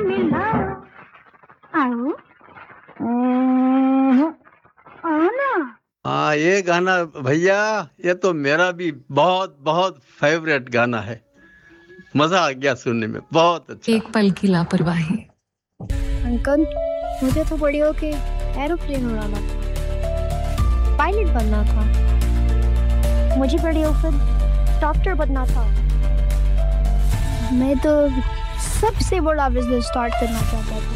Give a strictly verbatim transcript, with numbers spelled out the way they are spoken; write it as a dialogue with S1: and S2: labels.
S1: मिला। आओ आओ ना।
S2: हाँ, ये गाना भैया, ये तो मेरा भी बहुत बहुत फेवरेट गाना है। मजा आ गया सुनने में, बहुत अच्छा।
S3: एक पल की लापरवाही।
S4: अंकल, मुझे तो बड़ी होके एरोप्लेन उड़ाना था, पायलट बनना था। मुझे बड़ी होकर डॉक्टर बनना था। मैं तो सबसे बड़ा बिजनेस स्टार्ट करना चाहता था।